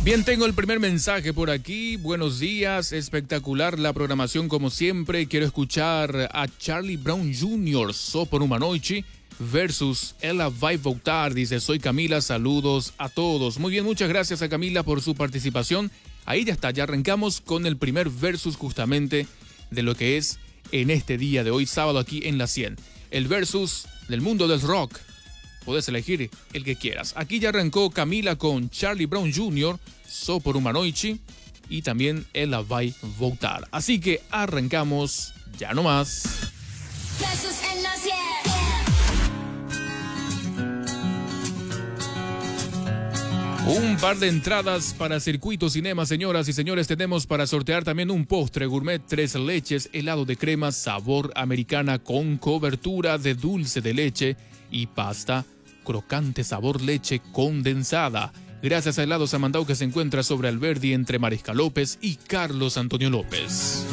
Bien, tengo el primer mensaje por aquí. Buenos días, espectacular la programación como siempre. Quiero escuchar a Charlie Brown Jr., So por uma noite, versus Ella vai voltar. Dice, soy Camila, saludos a todos. Muy bien, muchas gracias a Camila por su participación. Ahí ya está, ya arrancamos con el primer versus justamente de lo que es en este día de hoy, sábado aquí en La 100. El versus del mundo del rock. Puedes elegir el que quieras. Aquí ya arrancó Camila con Charlie Brown Jr., So por uma noite, y también Ella vai voltar. Así que arrancamos ya nomás. Un par de entradas para Circuito Cinema, señoras y señores. Tenemos para sortear también un postre gourmet, 3 leches, helado de crema, sabor americana con cobertura de dulce de leche y pasta crocante sabor leche condensada. Gracias a Helados Amandau, que se encuentra sobre Alberdi entre Mariscal López y Carlos Antonio López.